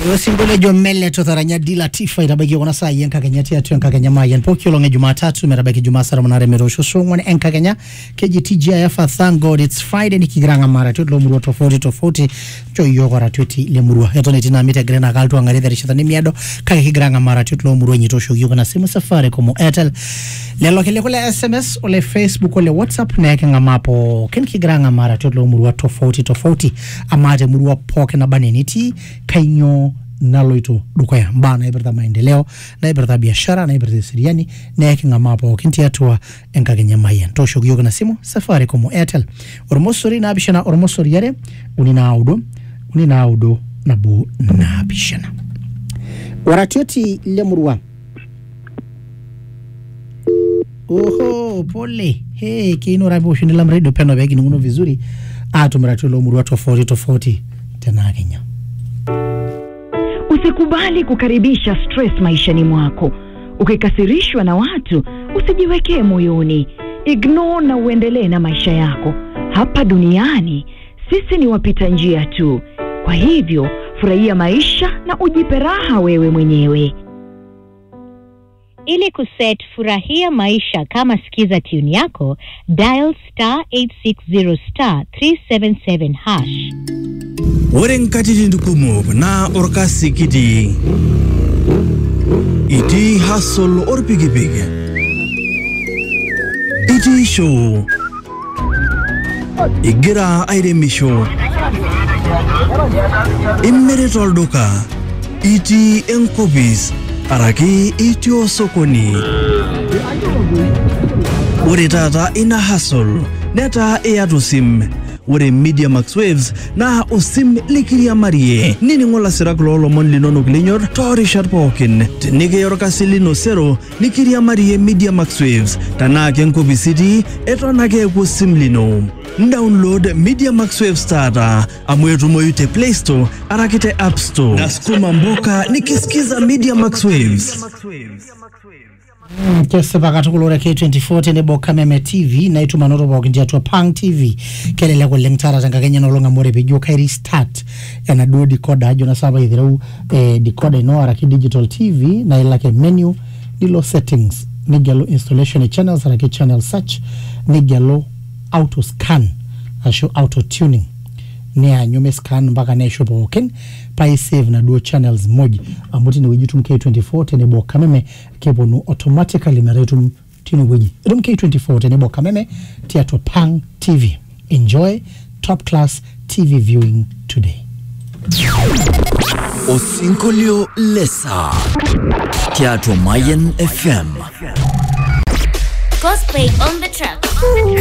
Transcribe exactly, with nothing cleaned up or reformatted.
Singole Jomele Totaranya Dila Tifa itabaki kuna saa yenka Kenya tia tu yenka Kenya mayan poki olonge Jumatatu merabaki Jumasara manare merosho songwane enka Kenya K G T G I F. Thank God it's Friday nikigiranga mara tu lo muru tofauti tofauti cho yoko ratoti le muru yatone tina mita grena kaltu angare dari shitani miado kage kigiranga mara tu lo muru nyitosho yoko na simu safari komo Airtel lelo kele kule S M S ole Facebook ole WhatsApp na yake ngamapo ken kigiranga mara tu lo muru tofauti tofauti amate muru poke na baneniti kainyo naloito dukoya mbana iberta maendeleo na iberta biashara na iberta siriani na yake ngamapo kinti atua enka Kenya mayan tosho yoga na simu safari komo Airtel ormosori na bishana ormosori yare unina audo unina audo na bu na bishana waratioti lemurwa oho pole hey kino rabo shinila mredo peno begi nguno vizuri atumratu lemurwa tofauti tofauti tena Kenya. Usikubali kukaribisha stress maishani mwako. Ukikasirishwa na watu, usijiwekee moyoni. Ignore na uendelee na maisha yako. Hapa duniani, sisi ni wapita njia tu. Kwa hivyo, furahia maisha na ujipe raha wewe mwenyewe. Ili kuset furahia maisha kama sikiza tune yako, dial star eight six zero star three seven seven hash. Oren katiti ndukumo na orkasi kiti iti hustle or pigi pigi iti show igira aire show immere toldoka iti enkopis araki iti osokoni ore tata ina hustle neta eatusim ore Media Max Waves na usim likiria marie nini ngola sirakulo lomon linono glinyor tori sharpokin tenike yorkasi lino sero likiria marie Media Max Waves tanake nkobi city etonake kusim lino download Media Max Waves tata amwetu moyute Play Store arakite App Store naskuma mboka nikisikiza Media Max Waves. Kese pakatu kulore K twenty-four tenebo Kameme T V na itu manoro wakindia tuwa Pang T V kelele kwa lengtara tanga Kenya na longa mwore pejo kairi start ya na duo decoder ajo na saba idhirau eh, decoder ino araki digital T V na ilake menu nilo settings nigalo installation channels araki channel search nigalo auto scan asho auto tuning nea nyume scan mpaka nesho poken pai save na duo channels moji amuti ni wijitum K twenty-four tenebo Kameme kebonu automatically meretum tini wiji itum K twenty-four tenebo Kameme tiato Pang T V. Enjoy top class T V viewing today. Osinkolio Lesa Teatro Mayan F M Cosplay on the track.